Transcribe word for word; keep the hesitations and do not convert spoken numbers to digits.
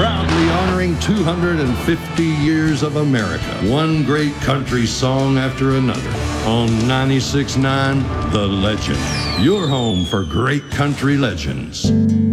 proudly honoring two hundred fifty years of America, one great country song after another. On ninety-six point nine, The Legend, your home for great country legends.